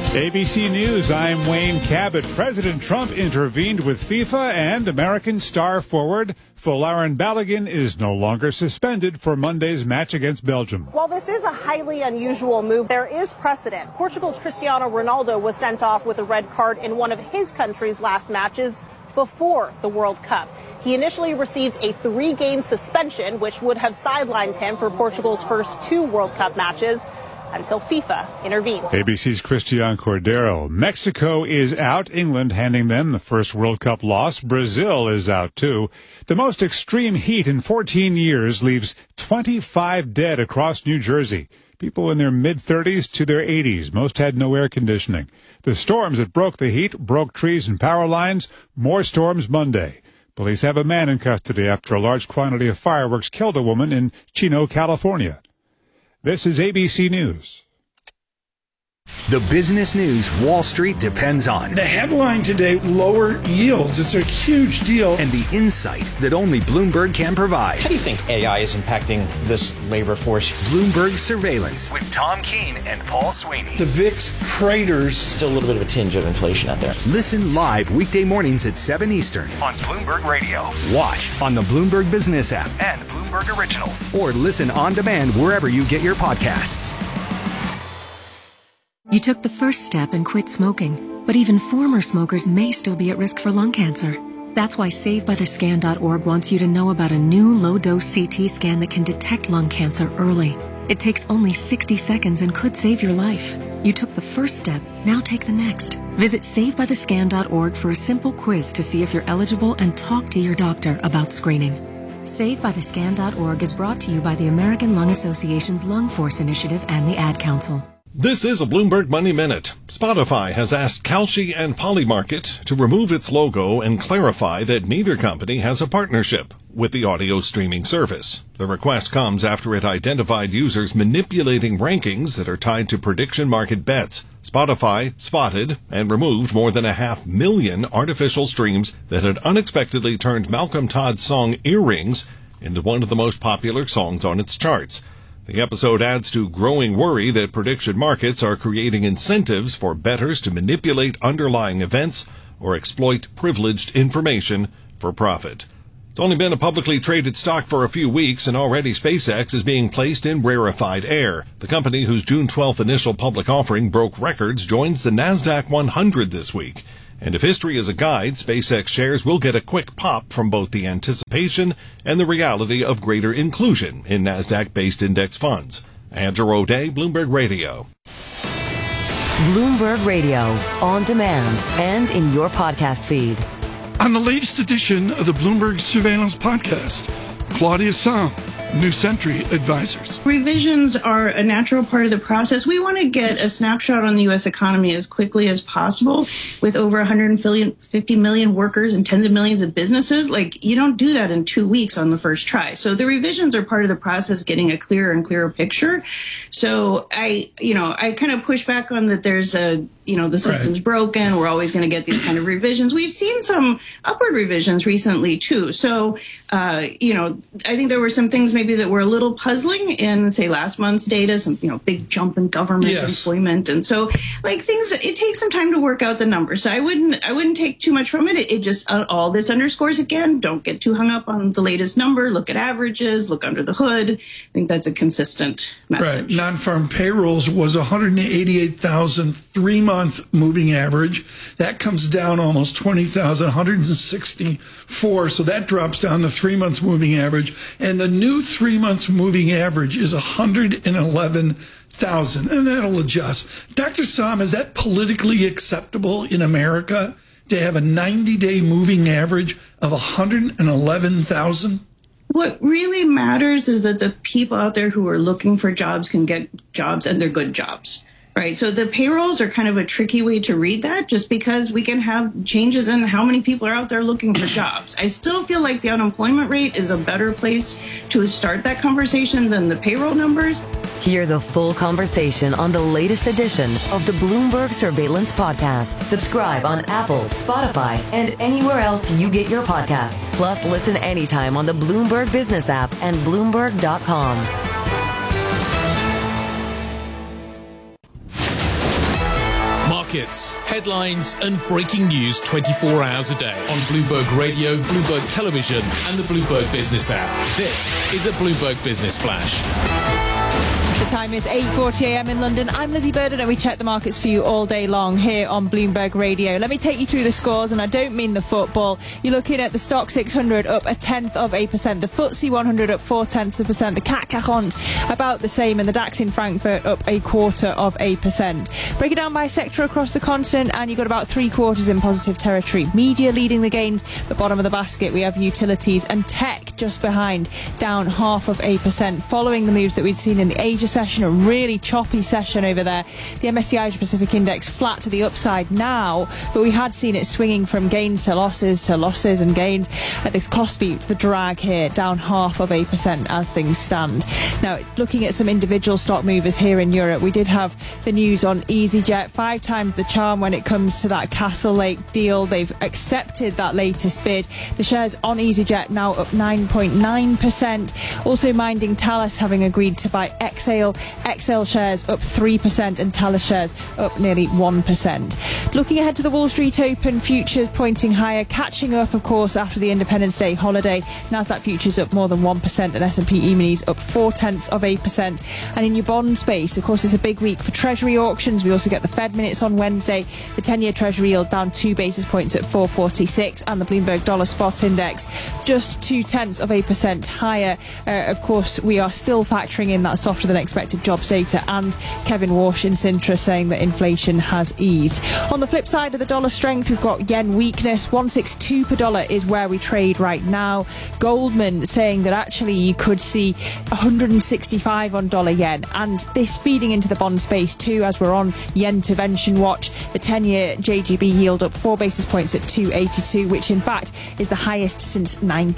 ABC News, I'm Wayne Cabot. President Trump intervened with FIFA, and American star forward Folarin Balogun is no longer suspended for Monday's match against Belgium. While this is a highly unusual move, there is precedent. Portugal's Cristiano Ronaldo was sent off with a red card in one of his country's last matches before the World Cup. He initially received a 3-game suspension, which would have sidelined him for Portugal's first 2 World Cup matches, until FIFA intervened. ABC's Christian Cordero. Mexico is out. England handing them the first World Cup loss. Brazil is out, too. The most extreme heat in 14 years leaves 25 dead across New Jersey. People in their mid-30s to their 80s. Most had no air conditioning. The storms that broke the heat broke trees and power lines. More storms Monday. Police have a man in custody after a large quantity of fireworks killed a woman in Chino, California. This is ABC News. The business news Wall Street depends on. The headline today, lower yields. It's a huge deal. And the insight that only Bloomberg can provide. How do you think AI is impacting this labor force? Bloomberg Surveillance with Tom Keene and Paul Sweeney. The VIX craters. Still a little bit of a tinge of inflation out there. Listen live weekday mornings at 7 Eastern on Bloomberg Radio. Watch on the Bloomberg Business app and Bloomberg Originals. Or listen on demand wherever you get your podcasts. You took the first step and quit smoking, but even former smokers may still be at risk for lung cancer. That's why SaveByTheScan.org wants you to know about a new low-dose CT scan that can detect lung cancer early. It takes only 60 seconds and could save your life. You took the first step, now take the next. Visit SaveByTheScan.org for a simple quiz to see if you're eligible and talk to your doctor about screening. SaveByTheScan.org is brought to you by the American Lung Association's Lung Force Initiative and the Ad Council. This is a Bloomberg Money Minute. Spotify has asked Kalshi and Polymarket to remove its logo and clarify that neither company has a partnership with the audio streaming service. The request comes after it identified users manipulating rankings that are tied to prediction market bets. Spotify spotted and removed more than 500,000 artificial streams that had unexpectedly turned Malcolm Todd's song Earrings into one of the most popular songs on its charts. The episode adds to growing worry that prediction markets are creating incentives for bettors to manipulate underlying events or exploit privileged information for profit. It's only been a publicly traded stock for a few weeks, and already SpaceX is being placed in rarefied air. The company, whose June 12th initial public offering broke records, joins the NASDAQ 100 this week. And if history is a guide, SpaceX shares will get a quick pop from both the anticipation and the reality of greater inclusion in NASDAQ-based index funds. Andrew O'Day, Bloomberg Radio. Bloomberg Radio, on demand and in your podcast feed. On the latest edition of the Bloomberg Surveillance Podcast, Claudia Sahm, New Century Advisors. Revisions are a natural part of the process. We want to get a snapshot on the U.S. economy as quickly as possible with over 150 million workers and tens of millions of businesses. Like, you don't do that in 2 weeks on the first try. So the revisions are part of the process, getting a clearer and clearer picture. So I kind of push back on that there's the system's broken. We're always going to get these kind of revisions. We've seen some upward revisions recently, too. So, I think there were some things maybe that were a little puzzling in, say, last month's data, some, big jump in government employment. And so, it takes some time to work out the numbers. So I wouldn't take too much from it. It just, all this underscores, again, don't get too hung up on the latest number. Look at averages, look under the hood. I think that's a consistent message. Right. Non-farm payrolls was 188,000 3-month moving average. That comes down almost 20,000, 164. So that drops down to 3 months moving average. And the new 3 months moving average is 111,000. And that'll adjust. Dr. Sahm, is that politically acceptable in America to have a 90-day moving average of 111,000? What really matters is that the people out there who are looking for jobs can get jobs, and they're good jobs. Right. So the payrolls are kind of a tricky way to read that, just because we can have changes in how many people are out there looking for jobs. I still feel like the unemployment rate is a better place to start that conversation than the payroll numbers. Hear the full conversation on the latest edition of the Bloomberg Surveillance Podcast. Subscribe on Apple, Spotify, and anywhere else you get your podcasts. Plus, listen anytime on the Bloomberg Business app and Bloomberg.com. markets, headlines and breaking news 24 hours a day on Bloomberg Radio, Bloomberg Television and the Bloomberg Business app. This is a Bloomberg Business Flash. The time is 8:40 a.m. in London. I'm Lizzie Burden and we check the markets for you all day long here on Bloomberg Radio. Let me take you through the scores, and I don't mean the football. You're looking at the Stock 600 up 0.1%, the FTSE 100 up 0.4%, the CAC 40 about the same, and the DAX in Frankfurt up 0.25%. Break it down by sector across the continent, and you've got about 3/4 in positive territory. Media leading the gains. The bottom of the basket, we have utilities and tech just behind, down 0.5%, following the moves that we'd seen in the Asia session, a really choppy session over there. The MSCI Asia Pacific Index flat to the upside now, but we had seen it swinging from gains to losses and gains. At the Kospi, the drag here, down 0.5% as things stand. Now, looking at some individual stock movers here in Europe, we did have the news on EasyJet, 5 times the charm when it comes to that Castle Lake deal. They've accepted that latest bid. The shares on EasyJet now up 9.9%. Also minding Thales having agreed to buy Exhale shares up 3% and Thales shares up nearly 1%. Looking ahead to the Wall Street Open, futures pointing higher, catching up, of course, after the Independence Day holiday. Nasdaq futures up more than 1% and S&P E-minis up 0.4%. And in your bond space, of course, it's a big week for Treasury auctions. We also get the Fed minutes on Wednesday. The 10-year Treasury yield down 2 basis points at 4.46, and the Bloomberg Dollar Spot Index just 0.2% higher. Of course, we are still factoring in that softer than expected jobs data, and Kevin Walsh in Sintra saying that inflation has eased. On the flip side of the dollar strength, we've got yen weakness. 162 per dollar is where we trade right now. Goldman saying that actually you could see 165 on dollar yen, and this feeding into the bond space too, as we're on yen intervention watch. The 10-year JGB yield up 4 basis points at 2.82, which in fact is the highest since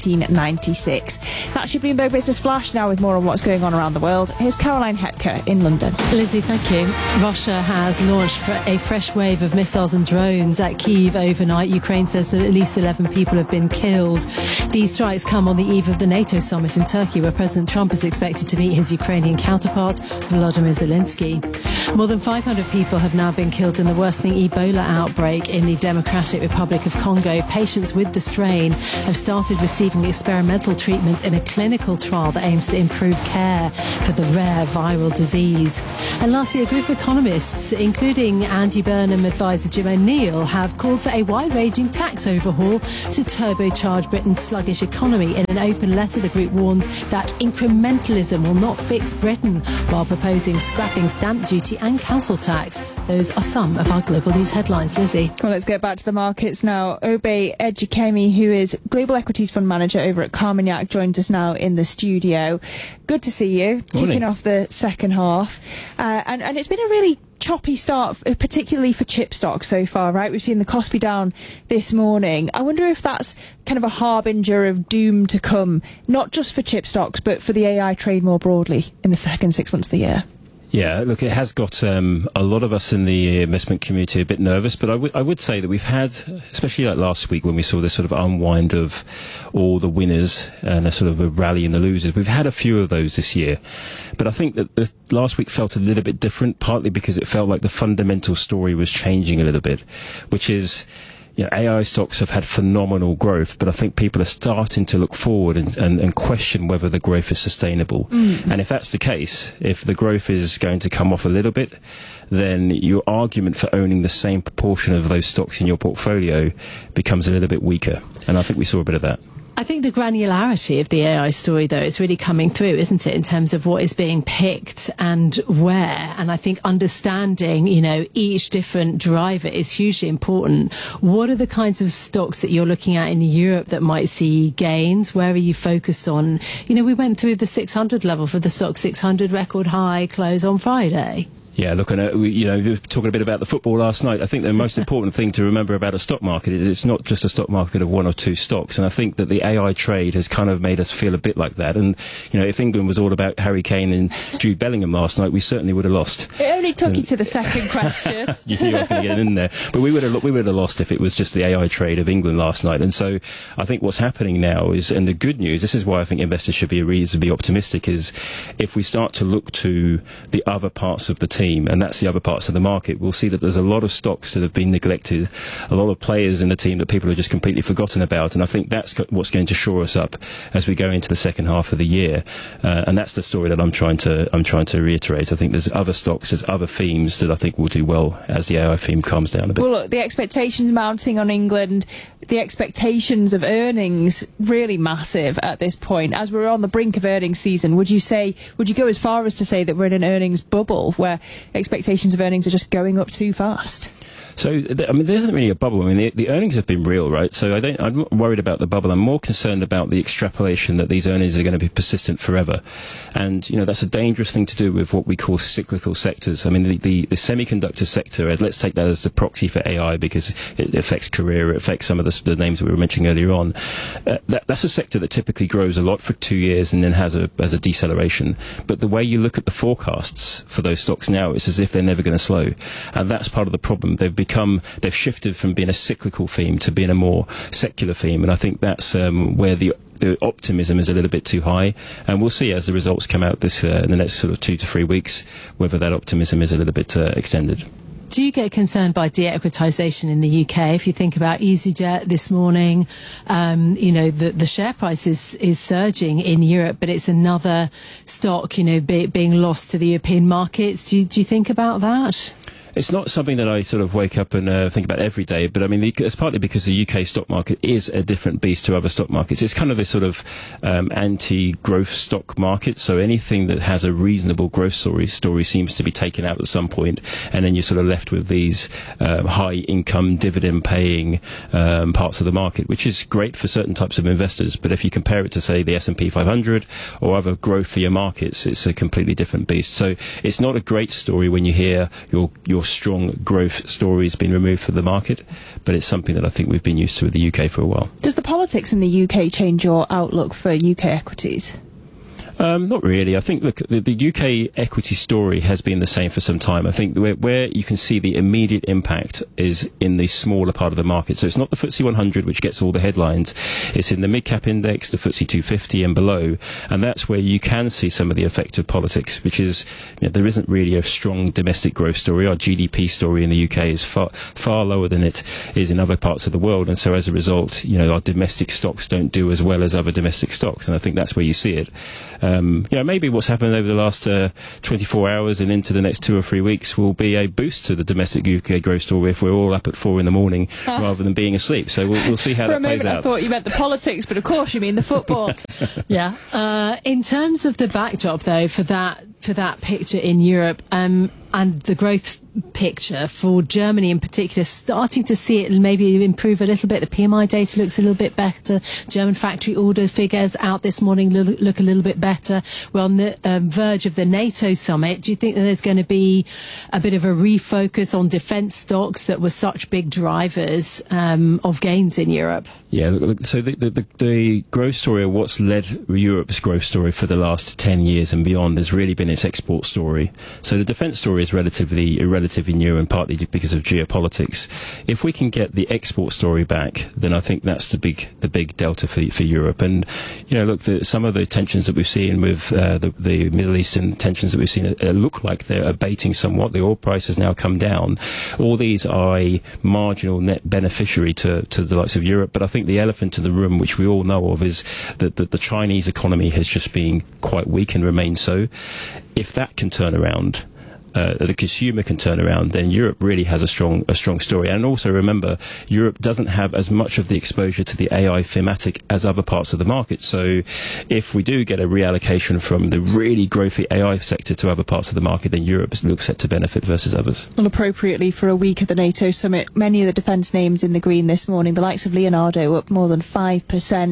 1996. That's your Bloomberg Business Flash. Now with more on what's going on around the world, here's Caroline Hepker in London. Lizzie, thank you. Russia has launched a fresh wave of missiles and drones at Kyiv overnight. Ukraine says that at least 11 people have been killed. These strikes come on the eve of the NATO summit in Turkey, where President Trump is expected to meet his Ukrainian counterpart, Volodymyr Zelensky. More than 500 people have now been killed in the worsening Ebola outbreak in the Democratic Republic of Congo. Patients with the strain have started receiving experimental treatments in a clinical trial that aims to improve care for the rare viral disease. And lastly, a group of economists, including Andy Burnham advisor Jim O'Neill, have called for a wide-ranging tax overhaul to turbocharge Britain's sluggish economy. In an open letter, the group warns that incrementalism will not fix Britain, while proposing scrapping stamp duty and council tax. Those are some of our global news headlines. Lizzie. Well, let's get back to the markets now. Obey Ejikemi, who is Global Equities Fund Manager over at Carmignac, joins us now in the studio. Good to see you. Morning. Kicking off the second half. And it's been a really choppy start, particularly for chip stocks so far, right? We've seen the Kospi down this morning. I wonder if that's kind of a harbinger of doom to come, not just for chip stocks, but for the AI trade more broadly in the second 6 months of the year. Yeah, look, it has got a lot of us in the investment community a bit nervous, but I would say that we've had, especially like last week when we saw this sort of unwind of all the winners and a sort of a rally in the losers, we've had a few of those this year. But I think that the last week felt a little bit different, partly because it felt like the fundamental story was changing a little bit, which is, you know, AI stocks have had phenomenal growth, but I think people are starting to look forward and question whether the growth is sustainable. And if that's the case, if the growth is going to come off a little bit, then your argument for owning the same proportion of those stocks in your portfolio becomes a little bit weaker. And I think we saw a bit of that. I think the granularity of the AI story, though, is really coming through, isn't it, in terms of what is being picked and where. And I think understanding, you know, each different driver is hugely important. What are the kinds of stocks that you're looking at in Europe that might see gains? Where are you focused on? You know, we went through the 600 level for the SOX 600 record high close on Friday. Yeah, look, we were talking a bit about the football last night. I think the most important thing to remember about a stock market is it's not just a stock market of one or two stocks. And I think that the AI trade has kind of made us feel a bit like that. And, you know, if England was all about Harry Kane and Jude Bellingham last night, we certainly would have lost. It only took you to the second question. You knew I was going to get in there. But we would have lost if it was just the AI trade of England last night. And so I think what's happening now is, and the good news, this is why I think investors should be reasonably optimistic, is if we start to look to the other parts of the team, team, and that's the other parts of the market, we'll see that there's a lot of stocks that have been neglected, a lot of players in the team that people have just completely forgotten about, and I think that's what's going to shore us up as we go into the second half of the year. And that's the story that I'm trying to reiterate. I think there's other stocks, there's other themes that I think will do well as the AI theme calms down a bit. Well, look, the expectations mounting on England, the expectations of earnings really massive at this point. As we're on the brink of earnings season, would you go as far as to say that we're in an earnings bubble where expectations of earnings are just going up too fast? So, there isn't really a bubble. I mean, the earnings have been real, right? So I'm not worried about the bubble. I'm more concerned about the extrapolation that these earnings are going to be persistent forever. And, that's a dangerous thing to do with what we call cyclical sectors. I mean, the semiconductor sector, let's take that as the proxy for AI because it affects Korea, it affects some of the names that we were mentioning earlier on. That's a sector that typically grows a lot for 2 years and then has a deceleration. But the way you look at the forecasts for those stocks now, it's as if they're never going to slow. And that's part of the problem. They've shifted from being a cyclical theme to being a more secular theme, and I think that's where the optimism is a little bit too high, and we'll see as the results come out in the next sort of 2 to 3 weeks whether that optimism is a little bit extended. Do you get concerned by de-equitisation in the UK? If you think about EasyJet this morning, the share price is surging in Europe, but it's another stock, being lost to the European markets. Do you think about that? It's not something that I sort of wake up and think about every day, but I mean, it's partly because the UK stock market is a different beast to other stock markets. It's kind of this sort of anti-growth stock market, so anything that has a reasonable growth story seems to be taken out at some point, and then you're sort of left with these high-income, dividend-paying parts of the market, which is great for certain types of investors, but if you compare it to, say, the S&P 500 or other growthier markets, it's a completely different beast. So it's not a great story when you hear your strong growth story has been removed from the market, but it's something that I think we've been used to with the UK for a while. Does the politics in the UK change your outlook for UK equities? Not really. I think, look, the UK equity story has been the same for some time. I think where you can see the immediate impact is in the smaller part of the market. So it's not the FTSE 100, which gets all the headlines. It's in the mid-cap index, the FTSE 250 and below. And that's where you can see some of the effect of politics, which is, there isn't really a strong domestic growth story. Our GDP story in the UK is far lower than it is in other parts of the world. And so as a result, our domestic stocks don't do as well as other domestic stocks. And I think that's where you see it. Maybe what's happened over the last 24 hours and into the next 2 or 3 weeks will be a boost to the domestic UK growth story if we're all up at 4 in the morning rather than being asleep. So we'll see how that plays out. For a moment I thought you meant the politics, but of course you mean the football. Yeah. In terms of the backdrop, though, for that picture in Europe and the growth picture for Germany in particular, starting to see it maybe improve a little bit. The PMI data looks a little bit better. German factory order figures out this morning look a little bit better. We're on the verge of the NATO summit. Do you think that there's going to be a bit of a refocus on defence stocks that were such big drivers of gains in Europe? Yeah, so the growth story, or what's led Europe's growth story for the last 10 years and beyond, has really been its export story. So the defence story is relatively new, and partly because of geopolitics. If we can get the export story back, then I think that's the big delta for Europe. And some of the tensions that we've seen with the Middle Eastern tensions that we've seen look like they're abating somewhat. The oil price has now come down. All these are a marginal net beneficiary to the likes of Europe. But I think the elephant in the room, which we all know of, is that the Chinese economy has just been quite weak and remains so. If that can turn around, the consumer can turn around, then Europe really has a strong story. And also remember, Europe doesn't have as much of the exposure to the AI thematic as other parts of the market. So if we do get a reallocation from the really growthy AI sector to other parts of the market, then Europe looks set to benefit versus others. Well, appropriately for a week of the NATO summit, many of the defence names in the green this morning, the likes of Leonardo up more than 5%,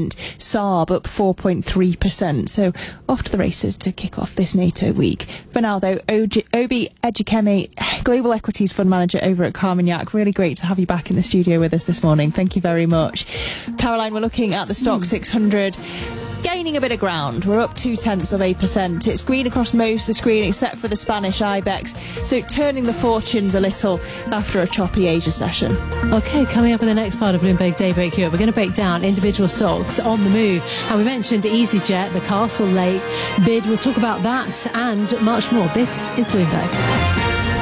Saab up 4.3%. So off to the races to kick off this NATO week. For now, though, Obi Ejikeme, Global Equities Fund Manager over at Carmignac. Really great to have you back in the studio with us this morning. Thank you very much. Caroline, we're looking at the Stock 600 gaining a bit of ground. We're up 0.2%. It's green across most of the screen except for the Spanish IBEX, so turning the fortunes a little after a choppy Asia session. Okay, coming up in the next part of Bloomberg Daybreak Europe, we're going to break down individual stocks on the move. And we mentioned EasyJet, the Castle Lake bid. We'll talk about that and much more. This is Bloomberg.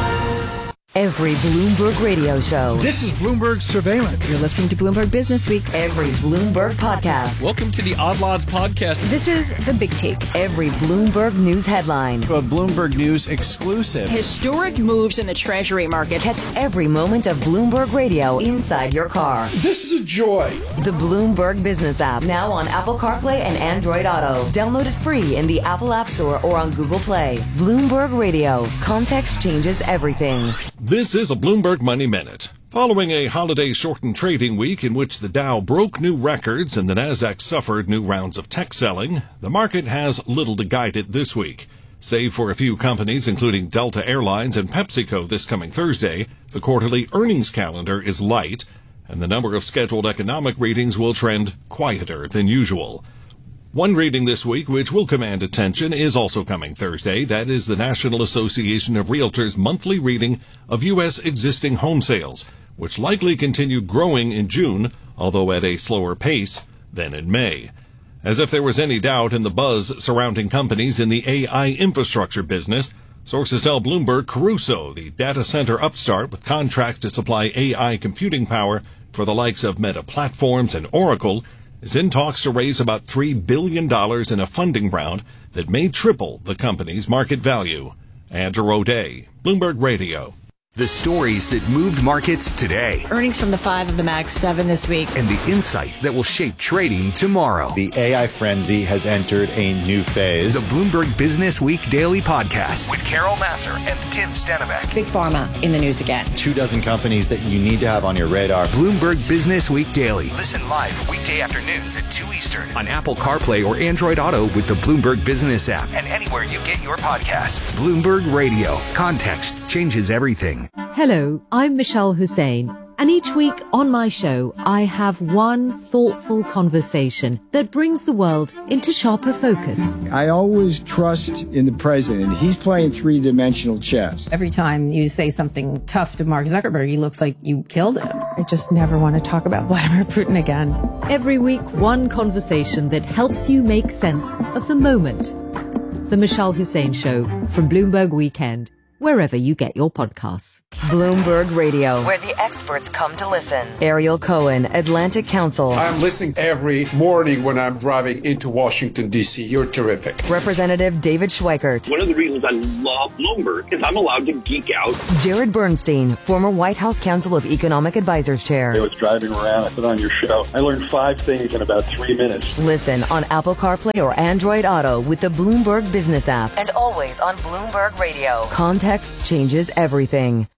Every Bloomberg radio show. This is Bloomberg Surveillance. You're listening to Bloomberg Business Week. Every Bloomberg podcast. Welcome to the Odd Lots podcast. This is The Big Take. Every Bloomberg News headline. A Bloomberg News exclusive. Historic moves in the Treasury market. Catch every moment of Bloomberg Radio inside your car. This is a joy. The Bloomberg Business app. Now on Apple CarPlay and Android Auto. Download it free in the Apple App Store or on Google Play. Bloomberg Radio. Context changes everything. This is a Bloomberg Money Minute. Following a holiday-shortened trading week in which the Dow broke new records and the Nasdaq suffered new rounds of tech selling, the market has little to guide it this week. Save for a few companies, including Delta Airlines and PepsiCo this coming Thursday, the quarterly earnings calendar is light, and the number of scheduled economic readings will trend quieter than usual. One reading this week which will command attention is also coming Thursday. That is the National Association of Realtors' monthly reading of U.S. existing home sales, which likely continued growing in June, although at a slower pace than in May. As if there was any doubt in the buzz surrounding companies in the AI infrastructure business, sources tell Bloomberg Crusoe, the data center upstart with contracts to supply AI computing power for the likes of Meta Platforms and Oracle, is in talks to raise about $3 billion in a funding round that may triple the company's market value. Andrew O'Day, Bloomberg Radio. The stories that moved markets today. Earnings from the 5 of the Mag 7 this week. And the insight that will shape trading tomorrow. The AI frenzy has entered a new phase. The Bloomberg Business Week Daily Podcast with Carol Massar and Tim Stenbeck. Big Pharma in the news again. 24 companies that you need to have on your radar. Bloomberg Business Week Daily. Listen live weekday afternoons at 2 Eastern on Apple CarPlay or Android Auto with the Bloomberg Business app and anywhere you get your podcasts. Bloomberg Radio. Context changes everything. Hello, I'm Michelle Hussein, and each week on my show, I have one thoughtful conversation that brings the world into sharper focus. I always trust in the president. He's playing three-dimensional chess. Every time you say something tough to Mark Zuckerberg, he looks like you killed him. I just never want to talk about Vladimir Putin again. Every week, one conversation that helps you make sense of the moment. The Michelle Hussein Show from Bloomberg Weekend. Wherever you get your podcasts. Bloomberg Radio, where the experts come to listen. Ariel Cohen, Atlantic Council. I'm listening every morning when I'm driving into Washington, D.C. You're terrific. Representative David Schweikert. One of the reasons I love Bloomberg is I'm allowed to geek out. Jared Bernstein, former White House Council of Economic Advisors Chair. I was driving around, I put on your show. I learned 5 things in about 3 minutes. Listen on Apple CarPlay or Android Auto with the Bloomberg Business app. And always on Bloomberg Radio. Context changes everything.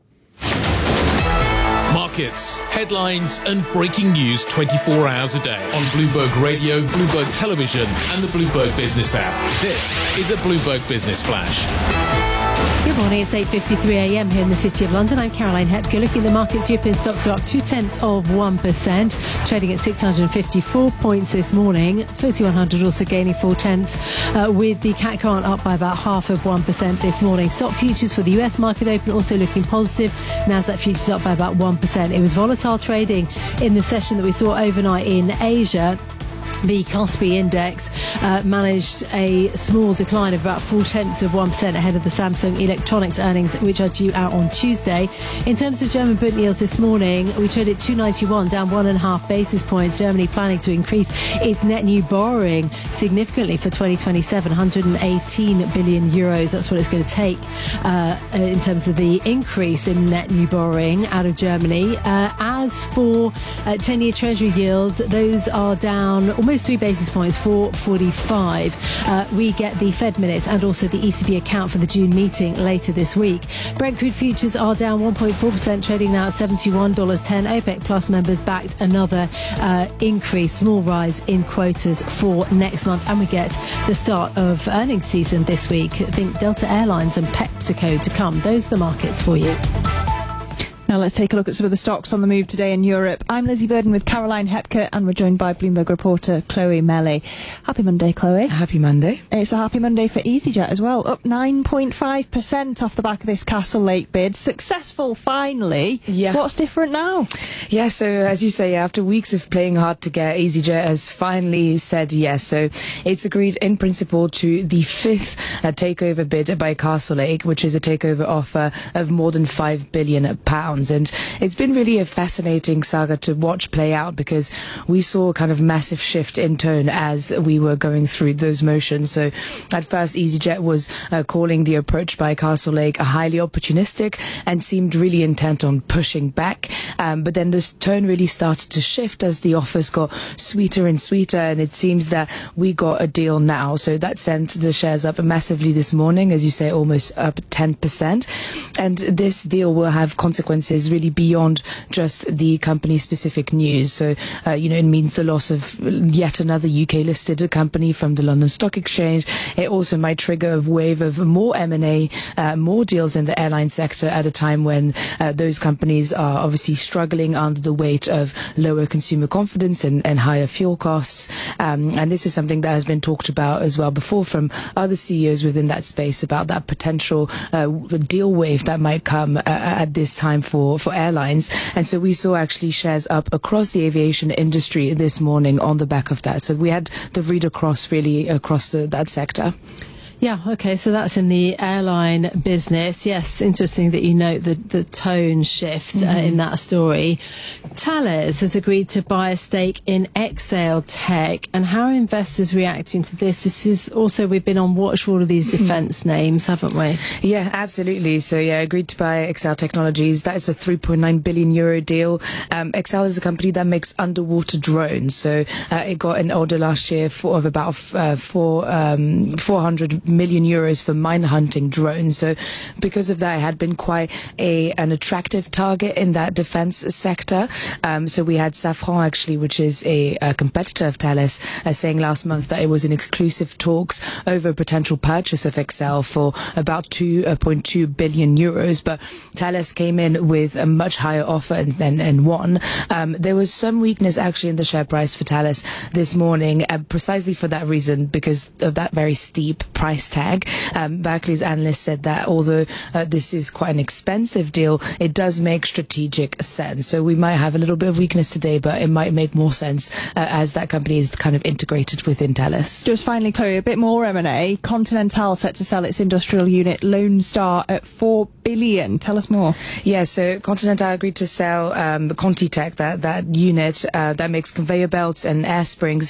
Markets, headlines, and breaking news 24 hours a day on Bloomberg Radio, Bloomberg Television, and the Bloomberg Business app. This is a Bloomberg Business Flash. Good morning, it's 8:53 a.m. here in the City of London. I'm Caroline Hepker. Looking at the markets, European stocks are up 0.2%, trading at 654 points this morning. FTSE 100 also gaining 0.4, with the CAC grant up by about 0.5% this morning. Stock futures for the US market open also looking positive. Nasdaq futures up by about 1%. It was volatile trading in the session that we saw overnight in Asia. The Kospi index managed a small decline of about 0.4% ahead of the Samsung Electronics earnings, which are due out on Tuesday. In terms of German Bund yields this morning, we traded 291, down 1.5 basis points. Germany planning to increase its net new borrowing significantly for 2027, 118 billion euros. That's what it's going to take in terms of the increase in net new borrowing out of Germany. As for 10-year Treasury yields, those are down almost 3 basis points, 4.45. We get the Fed minutes and also the ECB account for the June meeting later this week. Brent crude futures are down 1.4%, trading now at $71.10. OPEC Plus members backed another increase, small rise in quotas for next month. And we get the start of earnings season this week. I think Delta Airlines and PepsiCo to come. Those are the markets for you. Now let's take a look at some of the stocks on the move today in Europe. I'm Lizzie Burden with Caroline Hepker, and we're joined by Bloomberg reporter Chloe Melly. Happy Monday, Chloe. Happy Monday. It's a happy Monday for EasyJet as well, up 9.5% off the back of this Castle Lake bid. Successful, finally. Yeah. What's different now? Yeah, so as you say, after weeks of playing hard to get, EasyJet has finally said yes. So it's agreed in principle to the fifth takeover bid by Castle Lake, which is a takeover offer of more than £5 billion. And it's been really a fascinating saga to watch play out, because we saw a kind of massive shift in tone as we were going through those motions. So at first, EasyJet was calling the approach by Castle Lake a highly opportunistic and seemed really intent on pushing back. But then this tone really started to shift as the offers got sweeter and sweeter, and it seems that we got a deal now. So that sent the shares up massively this morning, as you say, almost up 10%. And this deal will have consequences really beyond just the company-specific news. So, it means the loss of yet another UK-listed company from the London Stock Exchange. It also might trigger a wave of more M&A, more deals in the airline sector at a time when those companies are obviously struggling under the weight of lower consumer confidence and higher fuel costs. And this is something that has been talked about as well before from other CEOs within that space, about that potential deal wave that might come at this time for airlines. And so we saw actually shares up across the aviation industry this morning on the back of that. So we had the read across really across that sector. Yeah, okay, so that's in the airline business. Yes, interesting that you note the tone shift in that story. Thales has agreed to buy a stake in Exail Tech, and how are investors reacting to this? This is also, we've been on watch for all of these defence names, haven't we? Yeah, absolutely. So yeah, agreed to buy Exail Technologies. That is a €3.9 billion deal. Exail is a company that makes underwater drones. So it got an order last year of about 400 million euros for mine hunting drones. So because of that, it had been quite an attractive target in that defense sector. So we had Safran actually, which is a competitor of Thales, saying last month that it was in exclusive talks over a potential purchase of Exail for about 2.2 billion euros. But Thales came in with a much higher offer and won. There was some weakness actually in the share price for Thales this morning, precisely for that reason, because of that very steep price tag. Barclays analyst said that although this is quite an expensive deal, it does make strategic sense. So we might have a little bit of weakness today, but it might make more sense as that company is kind of integrated within Thales. Just finally, Chloe, a bit more M&A. Continental set to sell its industrial unit Lone Star at $4 billion. Tell us more. Yeah, so Continental agreed to sell ContiTech, that unit that makes conveyor belts and air springs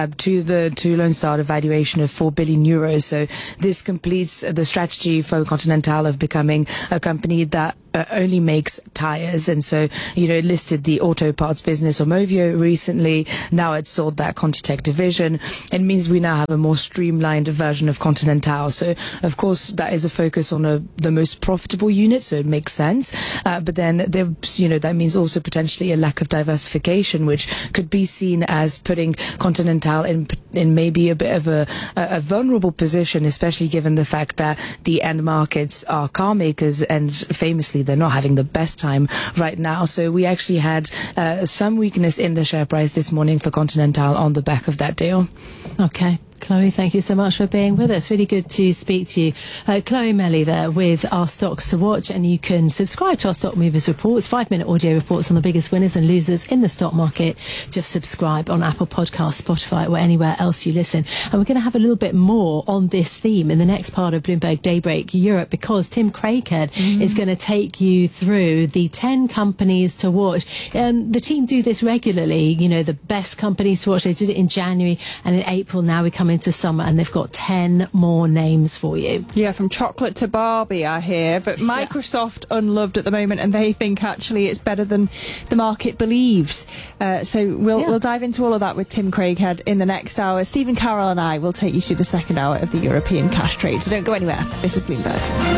to Lone Star at a valuation of €4 billion. So this completes the strategy for Continental of becoming a company that only makes tires. And so, it listed the auto parts business Aumovio recently. Now it's sold that ContiTech division. It means we now have a more streamlined version of Continental. So, of course, that is a focus on the most profitable unit, so it makes sense. But then, that means also potentially a lack of diversification, which could be seen as putting Continental in maybe a bit of a vulnerable position, especially given the fact that the end markets are car makers, and famously they're not having the best time right now. So we actually had some weakness in the share price this morning for Continental on the back of that deal. Okay. Chloe, thank you so much for being with us. Really good to speak to you. Chloe Melly there with our stocks to watch, and you can subscribe to our Stock Movers reports, 5-minute audio reports on the biggest winners and losers in the stock market. Just subscribe on Apple Podcasts, Spotify, or anywhere else you listen. And we're going to have a little bit more on this theme in the next part of Bloomberg Daybreak Europe, because Tim Craighead is going to take you through the 10 companies to watch. The team do this regularly, the best companies to watch. They did it in January, and in April now we come into summer, and they've got 10 more names for you. Yeah, from chocolate to Barbie, I hear. But Microsoft unloved at the moment, and they think actually it's better than the market believes. So we'll dive into all of that with Tim Craighead in the next hour. Stephen Carroll and I will take you through the second hour of the European cash trade. So don't go anywhere. This is Bloomberg.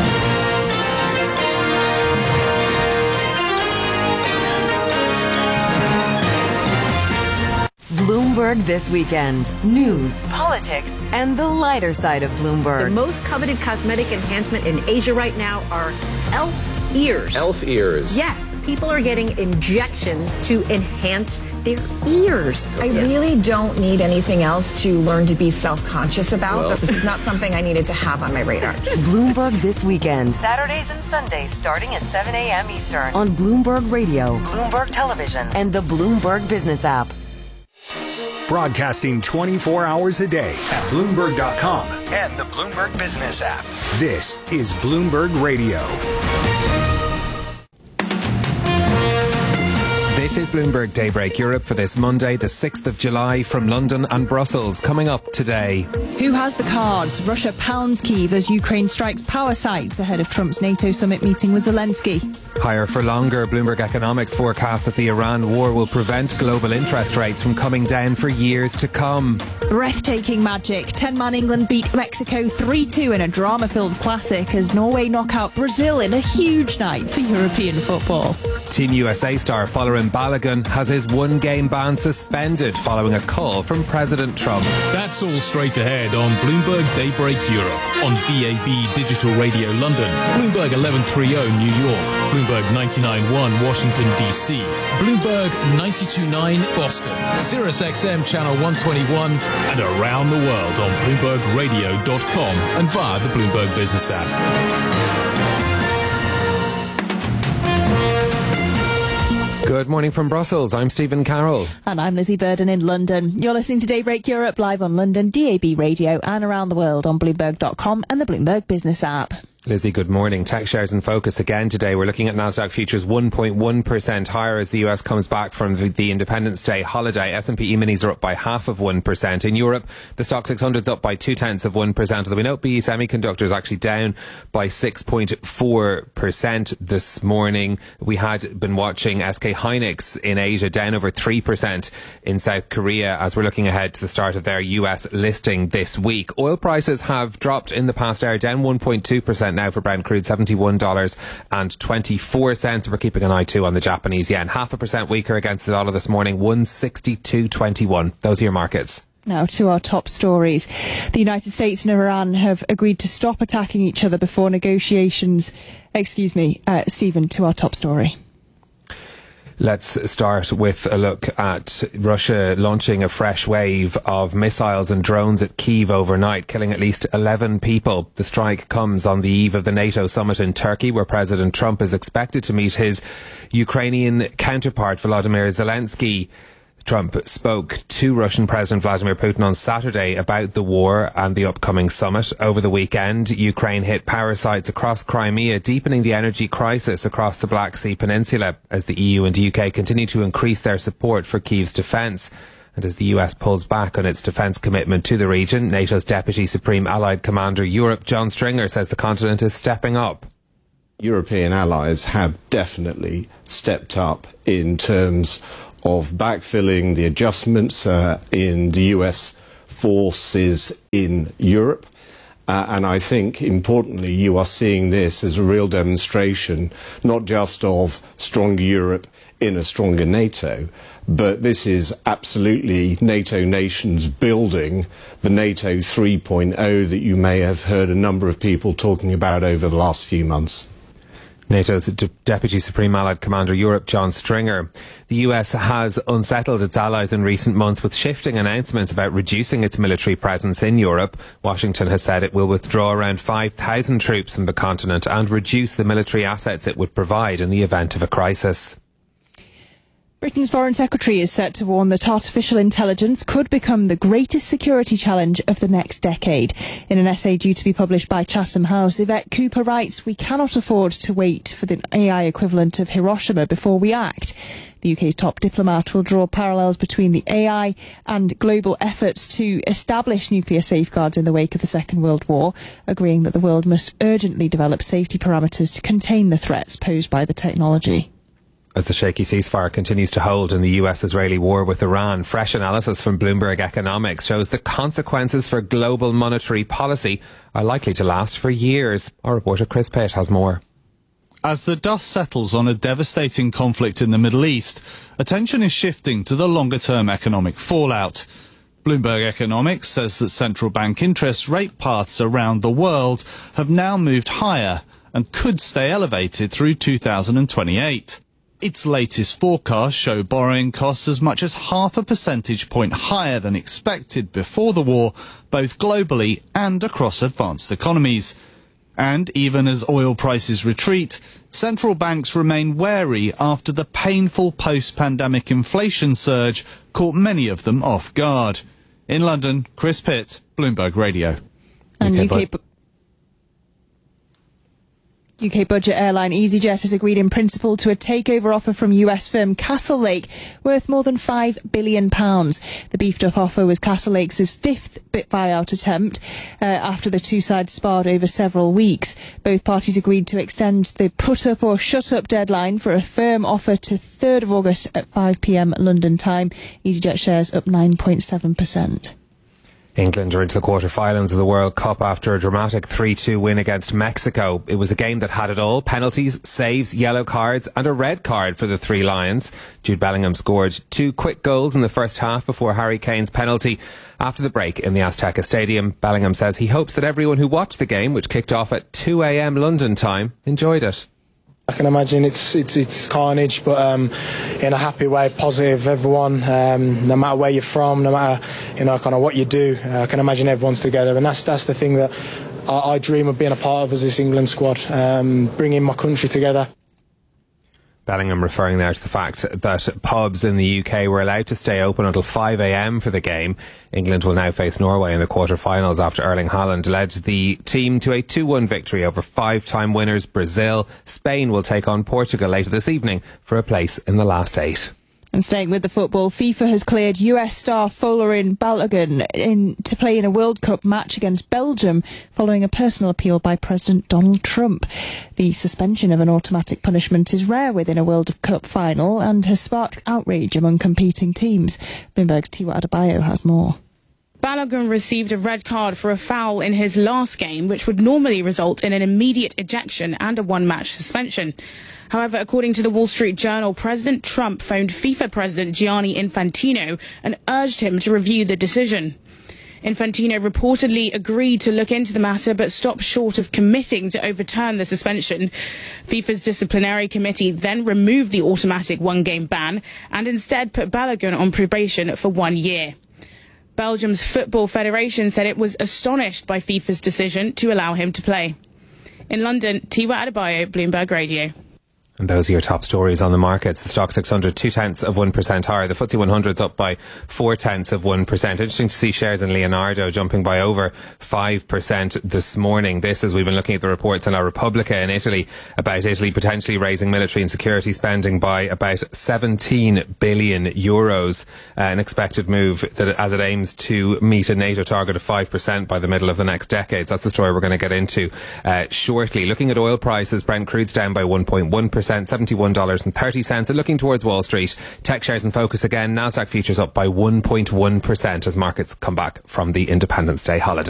Bloomberg This Weekend. News, politics, and the lighter side of Bloomberg. The most coveted cosmetic enhancement in Asia right now are e.l.f. ears. Elf ears. Yes, people are getting injections to enhance their ears. Okay. I really don't need anything else to learn to be self-conscious about, but this is not something I needed to have on my radar. Bloomberg This Weekend, Saturdays and Sundays starting at 7 a.m. Eastern on Bloomberg Radio, Bloomberg Television, and the Bloomberg Business app. Broadcasting 24 hours a day at Bloomberg.com and the Bloomberg Business app. This is Bloomberg Radio. This is Bloomberg Daybreak Europe for this Monday, the 6th of July, from London and Brussels. Coming up today. Who has the cards? Russia pounds Kyiv as Ukraine strikes power sites ahead of Trump's NATO summit meeting with Zelensky. Higher for longer. Bloomberg Economics forecasts that the Iran war will prevent global interest rates from coming down for years to come. Breathtaking magic. 10-man England beat Mexico 3-2 in a drama-filled classic as Norway knock out Brazil in a huge night for European football. Team USA star Folarin Balogun has his one-game ban suspended following a call from President Trump. That's all straight ahead on Bloomberg Daybreak Europe, on DAB Digital Radio London, Bloomberg 1130 New York, Bloomberg 99.1 Washington DC, Bloomberg 92.9 Boston, Sirius XM Channel 121, and around the world on BloombergRadio.com and via the Bloomberg Business app. Good morning from Brussels. I'm Stephen Carroll. And I'm Lizzie Burden in London. You're listening to Daybreak Europe live on London, DAB Radio, and around the world on Bloomberg.com and the Bloomberg Business app. Lizzie, good morning. Tech shares in focus again today. We're looking at Nasdaq futures 1.1% higher as the US comes back from the Independence Day holiday. S&P E-minis are up by 0.5%. In Europe, the Stock 600's up by 0.2%. Although we note BE Semiconductor actually down by 6.4% this morning. We had been watching SK Hynix in Asia down over 3% in South Korea as we're looking ahead to the start of their US listing this week. Oil prices have dropped in the past hour, down 1.2%. Now for Brent crude, $71.24. We're keeping an eye too on the Japanese yen. 0.5% weaker against the dollar this morning, 162.21. Those are your markets. Now to our top stories. The United States and Iran have agreed to stop attacking each other before negotiations. Stephen, to our top story. Let's start with a look at Russia launching a fresh wave of missiles and drones at Kyiv overnight, killing at least 11 people. The strike comes on the eve of the NATO summit in Turkey, where President Trump is expected to meet his Ukrainian counterpart, Volodymyr Zelensky. Trump spoke to Russian President Vladimir Putin on Saturday about the war and the upcoming summit. Over the weekend, Ukraine hit power sites across Crimea, deepening the energy crisis across the Black Sea Peninsula as the EU and UK continue to increase their support for Kyiv's defence. And as the US pulls back on its defence commitment to the region, NATO's Deputy Supreme Allied Commander Europe, John Stringer, says the continent is stepping up. European allies have definitely stepped up in terms of backfilling the adjustments in the US forces in Europe. And I think, importantly, you are seeing this as a real demonstration, not just of stronger Europe in a stronger NATO, but this is absolutely NATO nations building the NATO 3.0 that you may have heard a number of people talking about over the last few months. NATO's Deputy Supreme Allied Commander Europe, John Stringer. The US has unsettled its allies in recent months with shifting announcements about reducing its military presence in Europe. Washington has said it will withdraw around 5,000 troops from the continent and reduce the military assets it would provide in the event of a crisis. Britain's Foreign Secretary is set to warn that artificial intelligence could become the greatest security challenge of the next decade. In an essay due to be published by Chatham House, Yvette Cooper writes, "We cannot afford to wait for the AI equivalent of Hiroshima before we act." The UK's top diplomat will draw parallels between the AI and global efforts to establish nuclear safeguards in the wake of the Second World War, agreeing that the world must urgently develop safety parameters to contain the threats posed by the technology. As the shaky ceasefire continues to hold in the US-Israeli war with Iran, fresh analysis from Bloomberg Economics shows the consequences for global monetary policy are likely to last for years. Our reporter Chris Pitt has more. As the dust settles on a devastating conflict in the Middle East, attention is shifting to the longer-term economic fallout. Bloomberg Economics says that central bank interest rate paths around the world have now moved higher and could stay elevated through 2028. Its latest forecasts show borrowing costs as much as 0.5 percentage point higher than expected before the war, both globally and across advanced economies. And even as oil prices retreat, central banks remain wary after the painful post-pandemic inflation surge caught many of them off guard. In London, Chris Pitt, Bloomberg Radio. And UK budget airline EasyJet has agreed in principle to a takeover offer from US firm Castlelake worth more than £5 billion. The beefed up offer was Castlelake's fifth buyout attempt after the two sides sparred over several weeks. Both parties agreed to extend the put up or shut up deadline for a firm offer to 3rd of August at 5 p.m. London time. EasyJet shares up 9.7%. England are into the quarter-finals of the World Cup after a dramatic 3-2 win against Mexico. It was a game that had it all: penalties, saves, yellow cards and a red card for the Three Lions. Jude Bellingham scored 2 quick goals in the first half before Harry Kane's penalty. After the break in the Azteca Stadium, Bellingham says he hopes that everyone who watched the game, which kicked off at 2 a.m. London time, enjoyed it. I can imagine it's carnage, but in a happy way, positive. Everyone, no matter where you're from, no matter kind of what you do, I can imagine everyone's together, and that's the thing that I dream of being a part of as this England squad, bringing my country together. Bellingham referring there to the fact that pubs in the UK were allowed to stay open until 5 a.m. for the game. England will now face Norway in the quarter-finals after Erling Haaland led the team to a 2-1 victory over 5-time winners Brazil. Spain will take on Portugal later this evening for a place in the last 8. And staying with the football, FIFA has cleared US star Folarin Balogun to play in a World Cup match against Belgium following a personal appeal by President Donald Trump. The suspension of an automatic punishment is rare within a World Cup final and has sparked outrage among competing teams. Bloomberg's Tiwa Adebayo has more. Balogun received a red card for a foul in his last game, which would normally result in an immediate ejection and a one-match suspension. However, according to the Wall Street Journal, President Trump phoned FIFA President Gianni Infantino and urged him to review the decision. Infantino reportedly agreed to look into the matter but stopped short of committing to overturn the suspension. FIFA's disciplinary committee then removed the automatic one-game ban and instead put Balogun on probation for 1 year. Belgium's Football Federation said it was astonished by FIFA's decision to allow him to play. In London, Tiwa Adebayo, Bloomberg Radio. And those are your top stories on the markets. The Stock 600, 0.2% higher. The FTSE 100's up by 0.4%. Interesting to see shares in Leonardo jumping by over 5% this morning. This, as we've been looking at the reports in La Repubblica in Italy about Italy potentially raising military and security spending by about 17 billion euros. An expected move that as it aims to meet a NATO target of 5% by the middle of the next decade. So that's the story we're going to get into shortly. Looking at oil prices, Brent crude's down by 1.1%. $71.30. And looking towards Wall Street, tech shares in focus again. Nasdaq futures up by 1.1% as markets come back from the Independence Day holiday.